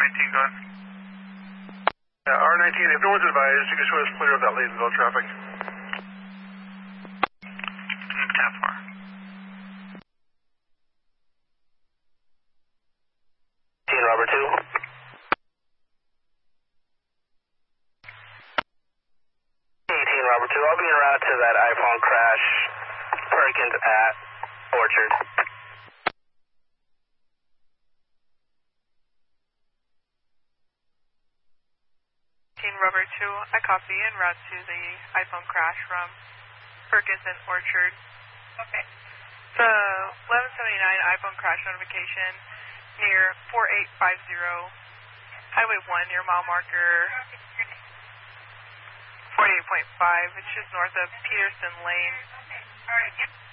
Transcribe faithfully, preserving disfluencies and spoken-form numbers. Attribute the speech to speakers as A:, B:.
A: nineteen, go ahead. Yeah, R nineteen, if no one's advised, you can show us clear of that Laytonville traffic.
B: ten four.
C: eighteen, Robert two. eighteen, Robert two. I'll be en route to that iPhone crash. Perkins at Orchard.
D: Rubber two, I copy en route to the iPhone crash from Perkins and Orchard. Okay. The eleven seventy-nine iPhone crash notification near four eight five zero Highway one near mile marker forty-eight point five. It's just north of Peterson Lane.
E: All right.